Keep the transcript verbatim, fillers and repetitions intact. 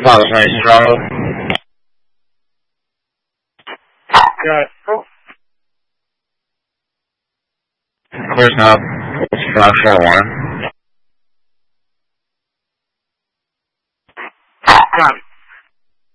Father's nice Charlie. Got it. Oh. Clear snap. It's five four one. Got it.